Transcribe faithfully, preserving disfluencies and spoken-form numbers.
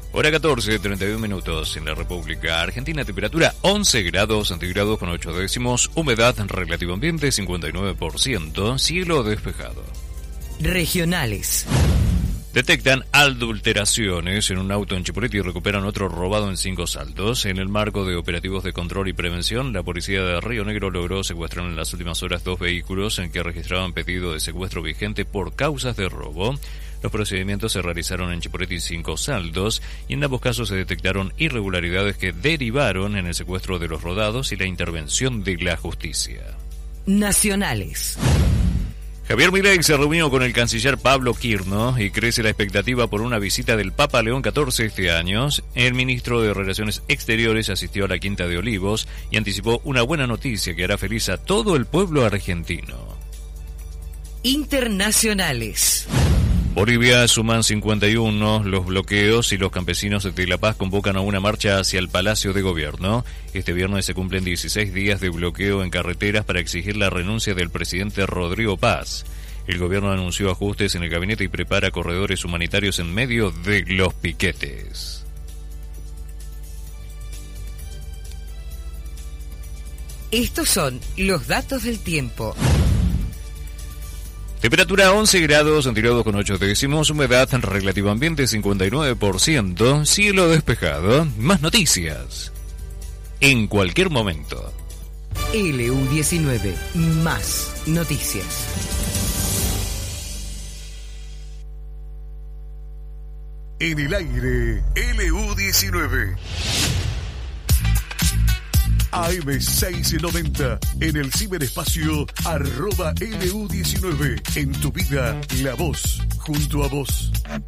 Hora catorce, treinta y un minutos en la República Argentina, temperatura once grados centígrados con ocho décimos, humedad relativo ambiente cincuenta y nueve por ciento, cielo despejado. Regionales. Detectan adulteraciones en un auto en Chipoleti y recuperan otro robado en Cinco Saltos. En el marco de operativos de control y prevención, la policía de Río Negro logró secuestrar en las últimas horas dos vehículos en que registraban pedido de secuestro vigente por causas de robo. Los procedimientos se realizaron en Chipoleti y Cinco Saltos y en ambos casos se detectaron irregularidades que derivaron en el secuestro de los rodados y la intervención de la justicia. Nacionales. Javier Milei se reunió con el canciller Pablo Quirno y crece la expectativa por una visita del Papa León catorce este año. El ministro de Relaciones Exteriores asistió a la Quinta de Olivos y anticipó una buena noticia que hará feliz a todo el pueblo argentino. Internacionales. Bolivia suman cincuenta y uno los bloqueos y los campesinos de La Paz convocan a una marcha hacia el Palacio de Gobierno. Este viernes se cumplen dieciséis días de bloqueo en carreteras para exigir la renuncia del presidente Rodrigo Paz. El gobierno anunció ajustes en el gabinete y prepara corredores humanitarios en medio de los piquetes. Estos son los datos del tiempo. Temperatura once grados centígrados con ocho décimos, humedad relativa ambiente cincuenta y nueve por ciento, cielo despejado. Más noticias en cualquier momento. L U diecinueve, más noticias. En el aire, L U diecinueve. A M seiscientos noventa, en el ciberespacio, arroba L U diecinueve. En tu vida, la voz, junto a vos.